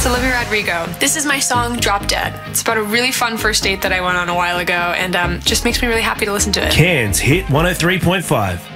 it's Olivia Rodrigo. This is my song, Drop Dead. It's about a really fun first date that I went on a while ago, and just makes me really happy to listen to it. Cairns Hit 103.5.